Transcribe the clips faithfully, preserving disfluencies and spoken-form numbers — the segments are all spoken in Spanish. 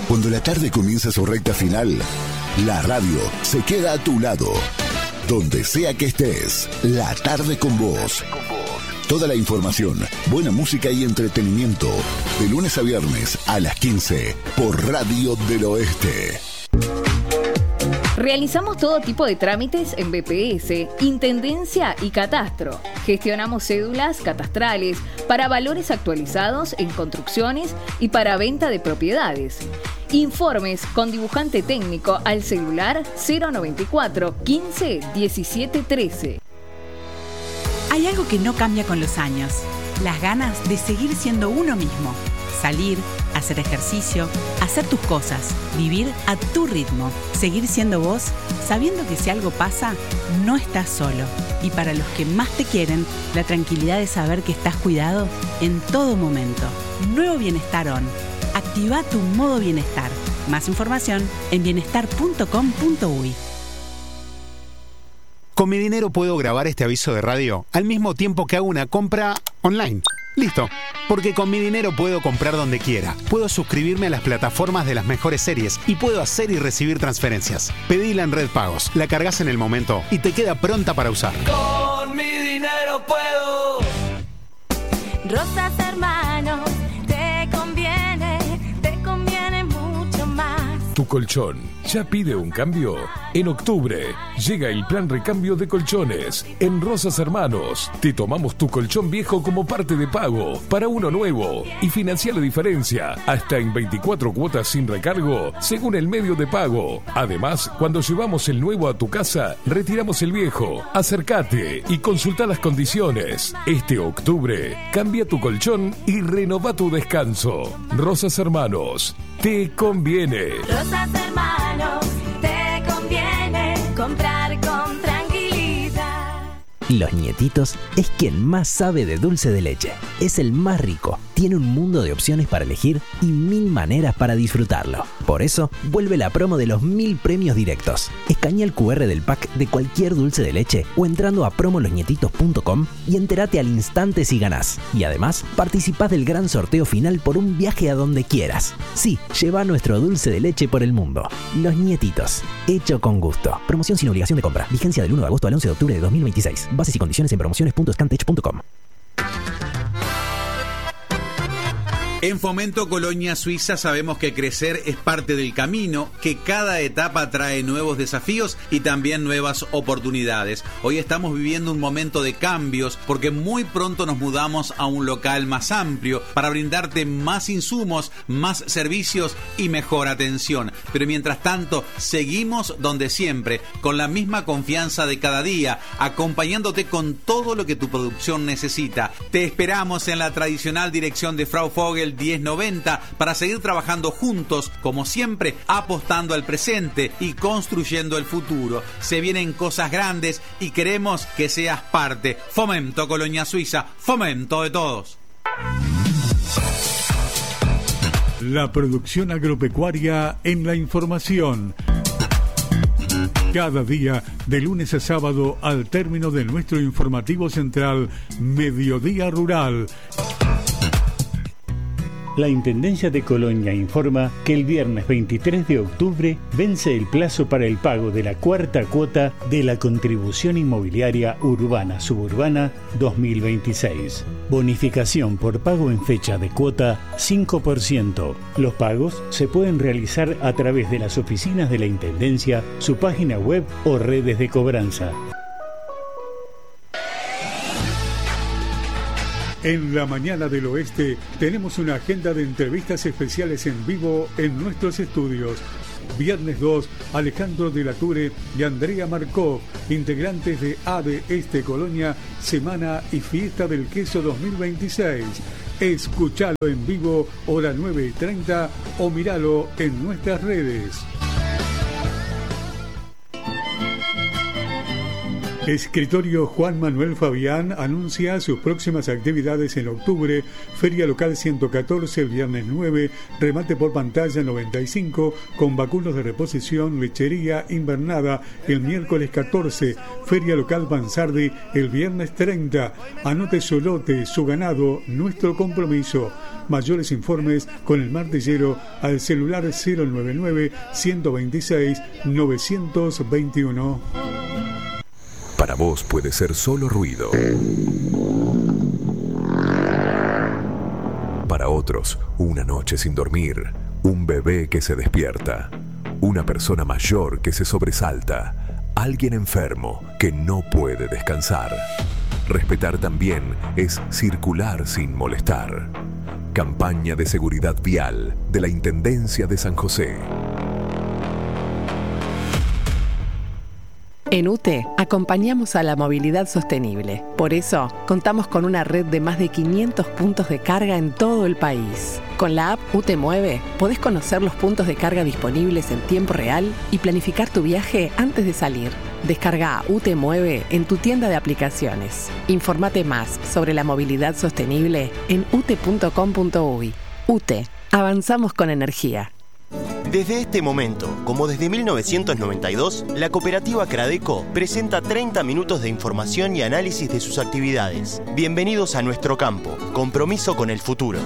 Cuando la tarde comienza su recta final, la radio se queda a tu lado. Donde sea que estés, la tarde con vos. Toda la información, buena música y entretenimiento. De lunes a viernes a las quince por Radio del Oeste. Realizamos todo tipo de trámites en B P S, Intendencia y Catastro. Gestionamos cédulas catastrales para valores actualizados en construcciones y para venta de propiedades. Informes con dibujante técnico al celular cero noventa y cuatro, quince, diecisiete, trece. Hay algo que no cambia con los años: las ganas de seguir siendo uno mismo. Salir, hacer ejercicio, hacer tus cosas, vivir a tu ritmo, seguir siendo vos, sabiendo que si algo pasa, no estás solo. Y para los que más te quieren, la tranquilidad de saber que estás cuidado en todo momento. Nuevo Bienestar On. Activa tu modo bienestar. Más información en bienestar punto com punto uy. Con mi dinero puedo grabar este aviso de radio al mismo tiempo que hago una compra online. Listo. Porque con mi dinero puedo comprar donde quiera. Puedo suscribirme a las plataformas de las mejores series y puedo hacer y recibir transferencias. Pedila en Red Pagos, la cargas en el momento y te queda pronta para usar. Con mi dinero puedo. Rosas Hermanos, te conviene, te conviene mucho más. ¿Tu colchón ya pide un cambio? En octubre llega el plan recambio de colchones. En Rosas Hermanos te tomamos tu colchón viejo como parte de pago para uno nuevo y financia la diferencia hasta en veinticuatro cuotas sin recargo según el medio de pago. Además, cuando llevamos el nuevo a tu casa, retiramos el viejo. Acércate y consulta las condiciones. Este octubre cambia tu colchón y renova tu descanso. Rosas Hermanos, te conviene. Rosas Hermanos, te conviene comprar con tranquilidad. Los Nietitos es quien más sabe de dulce de leche. Es el más rico. Tiene un mundo de opciones para elegir y mil maneras para disfrutarlo. Por eso, vuelve la promo de los mil premios directos. Escanea el cu erre del pack de cualquier dulce de leche o entrando a promo los nietitos punto com y entérate al instante si ganás. Y además, participás del gran sorteo final por un viaje a donde quieras. Sí, lleva nuestro dulce de leche por el mundo. Los Nietitos. Hecho con gusto. Promoción sin obligación de compra. Vigencia del uno de agosto al once de octubre de dos mil veintiséis. Bases y condiciones en promociones punto scantech punto com. En Fomento Colonia Suiza sabemos que crecer es parte del camino, que cada etapa trae nuevos desafíos y también nuevas oportunidades. Hoy estamos viviendo un momento de cambios porque muy pronto nos mudamos a un local más amplio para brindarte más insumos, más servicios y mejor atención. Pero mientras tanto, seguimos donde siempre, con la misma confianza de cada día, acompañándote con todo lo que tu producción necesita. Te esperamos en la tradicional dirección de Frau Vogel diez noventa para seguir trabajando juntos, como siempre, apostando al presente y construyendo el futuro. Se vienen cosas grandes y queremos que seas parte. Fomento Colonia Suiza, fomento de todos. La producción agropecuaria en la información. Cada día, de lunes a sábado, al término de nuestro informativo central, Mediodía Rural. La Intendencia de Colonia informa que el viernes veintitrés de octubre vence el plazo para el pago de la cuarta cuota de la Contribución Inmobiliaria Urbana Suburbana dos mil veintiséis. Bonificación por pago en fecha de cuota cinco por ciento. Los pagos se pueden realizar a través de las oficinas de la Intendencia, su página web o redes de cobranza. En la mañana del oeste tenemos una agenda de entrevistas especiales en vivo en nuestros estudios. Viernes dos, Alejandro de la Ture y Andrea Markov, integrantes de A D Este Colonia, Semana y Fiesta del Queso dos mil veintiséis. Escuchalo en vivo, hora nueve y treinta, o míralo en nuestras redes. Escritorio Juan Manuel Fabián anuncia sus próximas actividades en octubre. Feria local ciento catorce el viernes nueve, remate por pantalla noventa y cinco, con vacunos de reposición, lechería invernada el miércoles catorce. Feria local Bansardi el viernes treinta. Anote su lote, su ganado, nuestro compromiso. Mayores informes con el martillero al celular cero nueve nueve, ciento veintiséis, novecientos veintiuno. Para vos puede ser solo ruido. Para otros, una noche sin dormir, un bebé que se despierta, una persona mayor que se sobresalta, alguien enfermo que no puede descansar. Respetar también es circular sin molestar. Campaña de seguridad vial de la Intendencia de San José. En U T E acompañamos a la movilidad sostenible. Por eso, contamos con una red de más de quinientos puntos de carga en todo el país. Con la app U T E Mueve, podés conocer los puntos de carga disponibles en tiempo real y planificar tu viaje antes de salir. Descarga U T E Mueve en tu tienda de aplicaciones. Informate más sobre la movilidad sostenible en u t e punto com punto u y. U T E, avanzamos con energía. Desde este momento, como desde mil novecientos noventa y dos, la cooperativa Cradeco presenta treinta minutos de información y análisis de sus actividades. Bienvenidos a nuestro campo, compromiso con el futuro.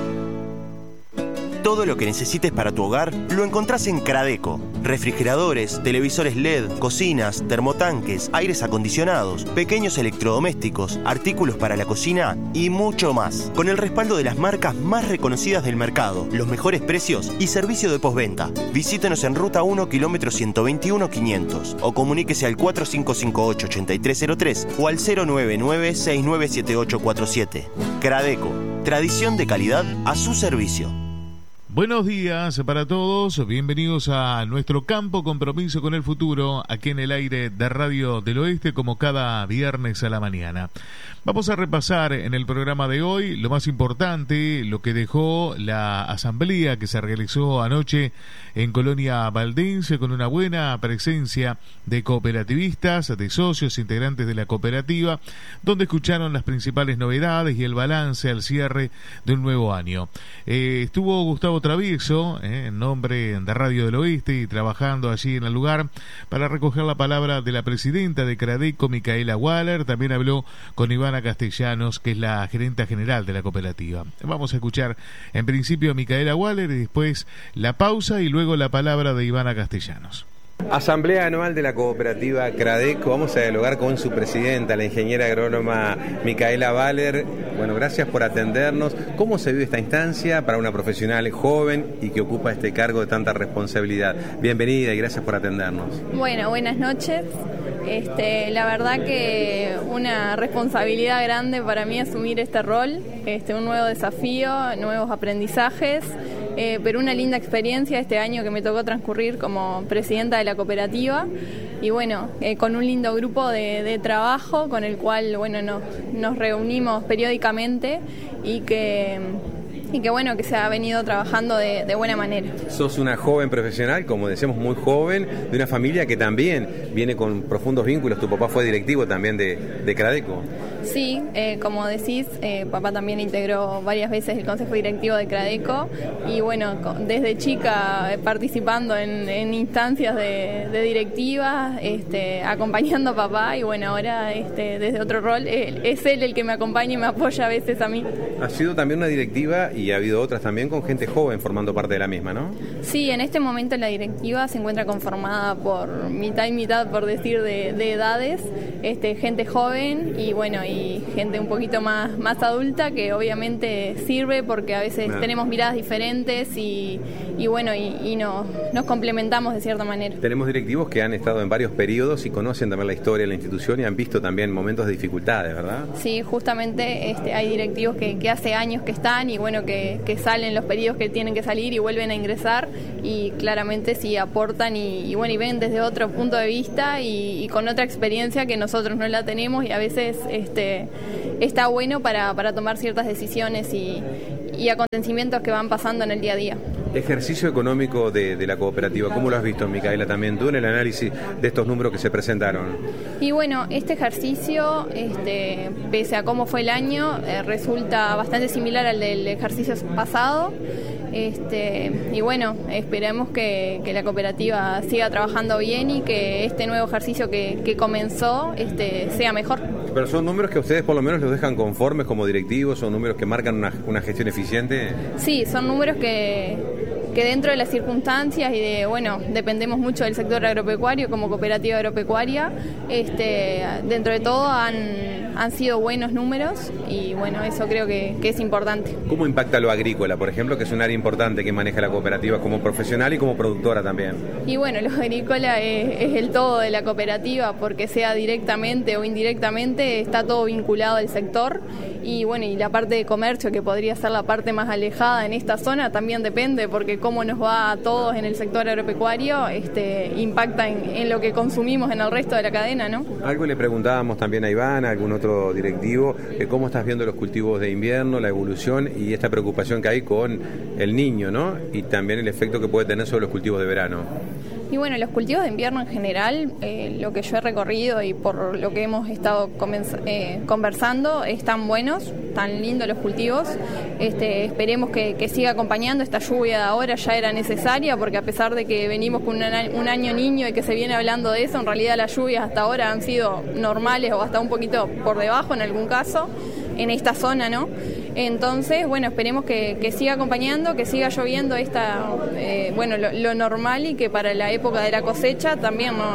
Todo lo que necesites para tu hogar lo encontrás en Cradeco. Refrigeradores, televisores L E D, cocinas, termotanques, aires acondicionados, pequeños electrodomésticos, artículos para la cocina y mucho más. Con el respaldo de las marcas más reconocidas del mercado, los mejores precios y servicio de postventa. Visítenos en Ruta uno, kilómetro ciento veintiuno, quinientos o comuníquese al cuatro cinco cinco ocho, ocho tres cero tres o al cero nueve nueve, seis nueve siete ocho cuatro siete. Cradeco, tradición de calidad a su servicio. Buenos días para todos, bienvenidos a nuestro campo compromiso con el futuro, aquí en el aire de Radio del Oeste, como cada viernes a la mañana. Vamos a repasar en el programa de hoy lo más importante, lo que dejó la asamblea que se realizó anoche en Colonia Valdense, con una buena presencia de cooperativistas, de socios, integrantes de la cooperativa, donde escucharon las principales novedades y el balance al cierre de un nuevo año. Eh, estuvo Gustavo Travieso, eh, en nombre de Radio del Oeste, y trabajando allí en el lugar para recoger la palabra de la presidenta de Cradeco, Micaela Waller. También habló con Ivana Castellanos, que es la gerenta general de la cooperativa. Vamos a escuchar en principio a Micaela Waller y después la pausa y luego la palabra de Ivana Castellanos. Asamblea anual de la cooperativa Cradeco. Vamos a dialogar con su presidenta, la ingeniera agrónoma Micaela Waller. Bueno, gracias por atendernos. ¿Cómo se vive esta instancia para una profesional joven y que ocupa este cargo de tanta responsabilidad? Bienvenida y gracias por atendernos. Bueno, buenas noches. Este, la verdad que una responsabilidad grande para mí asumir este rol, este, un nuevo desafío, nuevos aprendizajes. Eh, pero una linda experiencia este año que me tocó transcurrir como presidenta de la cooperativa y bueno, eh, con un lindo grupo de, de trabajo con el cual bueno nos, nos reunimos periódicamente y que, y que bueno que se ha venido trabajando de, de buena manera. Sos una joven profesional, como decíamos, muy joven, de una familia que también viene con profundos vínculos. Tu papá fue directivo también de, de Cradeco. Sí, eh, como decís, eh, papá también integró varias veces el consejo directivo de Cradeco y bueno, desde chica eh, participando en, en instancias de, de directivas, este, acompañando a papá y bueno, ahora este, desde otro rol, eh, es él el que me acompaña y me apoya a veces a mí. Ha sido también una directiva y ha habido otras también con gente joven formando parte de la misma, ¿no? Sí, en este momento la directiva se encuentra conformada por mitad y mitad, por decir, de, de edades, este, gente joven y bueno, y gente un poquito más, más adulta que obviamente sirve porque a veces claro. tenemos miradas diferentes y, y bueno, y, y nos, nos complementamos de cierta manera. Tenemos directivos que han estado en varios periodos y conocen también la historia de la institución y han visto también momentos de dificultades, ¿verdad? Sí, justamente este, hay directivos que, que hace años que están y bueno, que, que salen los periodos que tienen que salir y vuelven a ingresar y claramente sí aportan y, y bueno, y ven desde otro punto de vista y, y con otra experiencia que nosotros no la tenemos y a veces este, está bueno para, para tomar ciertas decisiones y, y acontecimientos que van pasando en el día a día. Ejercicio económico de, de la cooperativa, ¿cómo lo has visto, Micaela, también tú en el análisis de estos números que se presentaron? Y bueno, este ejercicio, este, pese a cómo fue el año, eh, resulta bastante similar al del ejercicio pasado. Este, y bueno, esperemos que, que la cooperativa siga trabajando bien y que este nuevo ejercicio que, que comenzó este, sea mejor. Pero son números que ustedes por lo menos los dejan conformes como directivos, son números que marcan una, una gestión eficiente. Sí, son números que, que dentro de las circunstancias y de, bueno, dependemos mucho del sector agropecuario como cooperativa agropecuaria, este, dentro de todo han, han sido buenos números y bueno, eso creo que, que es importante. ¿Cómo impacta lo agrícola, por ejemplo, que es un área importante que maneja la cooperativa como profesional y como productora también? Y bueno, lo agrícola es, es el todo de la cooperativa, porque sea directamente o indirectamente está todo vinculado al sector y bueno, y la parte de comercio, que podría ser la parte más alejada en esta zona, también depende, porque cómo nos va a todos en el sector agropecuario este, impacta en, en lo que consumimos en el resto de la cadena, ¿no? Algo le preguntábamos también a Iván, a algún otro directivo, eh, cómo estás viendo los cultivos de invierno, la evolución y esta preocupación que hay con el niño, ¿no? Y también el efecto que puede tener sobre los cultivos de verano. Y bueno, los cultivos de invierno en general, eh, lo que yo he recorrido y por lo que hemos estado eh, conversando, están buenos, están lindos los cultivos. Este, esperemos que, que siga acompañando. Esta lluvia de ahora ya era necesaria, porque a pesar de que venimos con una, un año niño y que se viene hablando de eso, en realidad las lluvias hasta ahora han sido normales o hasta un poquito por debajo en algún caso, en esta zona, ¿no? Entonces, bueno, esperemos que, que siga acompañando, que siga lloviendo esta, eh, bueno, lo, lo normal y que para la época de la cosecha también no,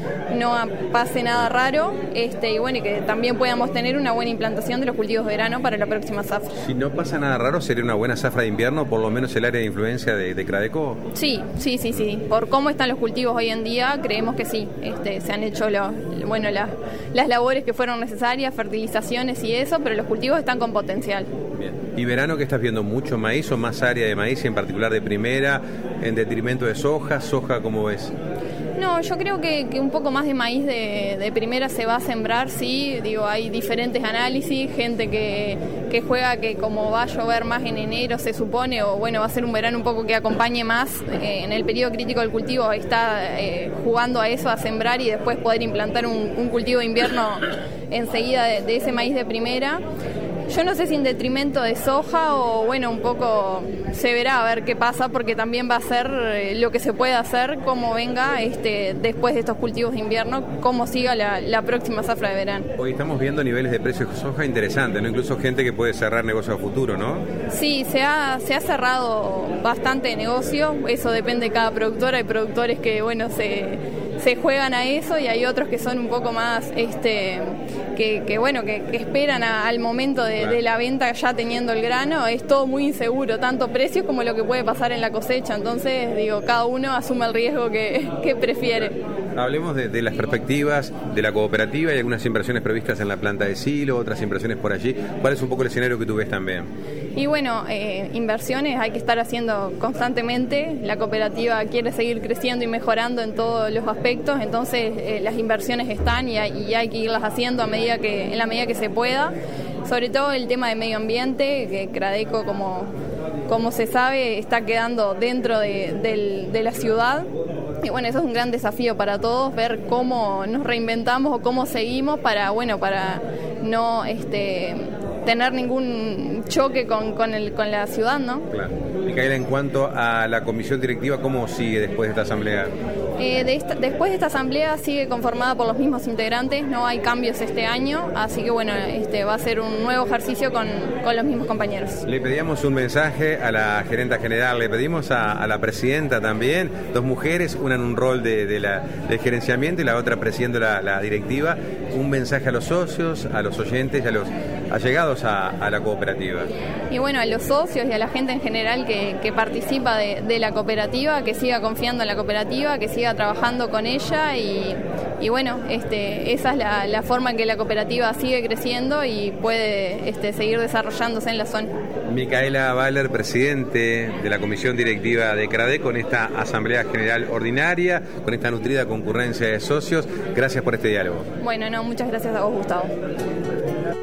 no pase nada raro, este, y bueno, y que también podamos tener una buena implantación de los cultivos de verano para la próxima zafra. Si no pasa nada raro, ¿sería una buena zafra de invierno, por lo menos el área de influencia de, de Cradeco? Sí, sí, sí, sí. Por cómo están los cultivos hoy en día, creemos que sí. Este, se han hecho los, bueno, la, las labores que fueron necesarias, fertilizaciones y eso, pero los cultivos están con potencial. Bien. ¿Y verano que estás viendo mucho maíz o más área de maíz, en particular de primera, en detrimento de soja? ¿Soja cómo ves? No, yo creo que, que un poco más de maíz de, de primera se va a sembrar, sí. Digo, hay diferentes análisis, gente que, que juega que como va a llover más en enero se supone, o bueno, va a ser un verano un poco que acompañe más eh, en el periodo crítico del cultivo, está eh, jugando a eso, a sembrar y después poder implantar un, un cultivo de invierno enseguida de, de ese maíz de primera. Yo no sé si en detrimento de soja o bueno, un poco se verá a ver qué pasa, porque también va a ser lo que se puede hacer, cómo venga este, después de estos cultivos de invierno, cómo siga la, la próxima zafra de verano. Hoy estamos viendo niveles de precios de soja interesantes, ¿no? Incluso gente que puede cerrar negocio a futuro, ¿no? Sí, se ha, se ha cerrado bastante negocio, eso depende de cada productora. Hay productores que bueno se, se juegan a eso y hay otros que son un poco más este que, que bueno que, que esperan a, al momento de, claro. de la venta ya teniendo el grano. Es todo muy inseguro, tanto precios como lo que puede pasar en la cosecha, entonces digo, cada uno asume el riesgo que, que prefiere. Hablemos de, de las perspectivas de la cooperativa. Hay algunas inversiones previstas en la planta de silo, otras inversiones por allí. ¿Cuál es un poco el escenario que tú ves también? Y bueno, eh, inversiones hay que estar haciendo constantemente. La cooperativa quiere seguir creciendo y mejorando en todos los aspectos, entonces eh, las inversiones están y hay, y hay que irlas haciendo a medida que, en la medida que se pueda. Sobre todo el tema de medio ambiente, que Cradeco, como, como se sabe, está quedando dentro de, de, de la ciudad. Y bueno, eso es un gran desafío para todos, ver cómo nos reinventamos o cómo seguimos para, bueno, para no este, tener ningún choque con, con, el, con la ciudad, ¿no? Claro. Micaela, en cuanto a la comisión directiva, ¿cómo sigue después de esta asamblea? Eh, de esta, después de esta asamblea sigue conformada por los mismos integrantes, no hay cambios este año, así que bueno, este va a ser un nuevo ejercicio con, con los mismos compañeros. Le pedíamos un mensaje a la gerenta general, le pedimos a, a la presidenta también, dos mujeres, una en un rol de, de la, del gerenciamiento y la otra presidiendo la, la directiva, un mensaje a los socios, a los oyentes y a los allegados a, a la cooperativa. Y bueno, a los socios y a la gente en general que, que participa de, de la cooperativa, que siga confiando en la cooperativa, que siga trabajando con ella y, y bueno, este, esa es la, la forma en que la cooperativa sigue creciendo y puede este, seguir desarrollándose en la zona. Micaela Baller, presidente de la comisión directiva de Cradeco, con esta asamblea general ordinaria, con esta nutrida concurrencia de socios, gracias por este diálogo. Bueno, no, muchas gracias a vos, Gustavo.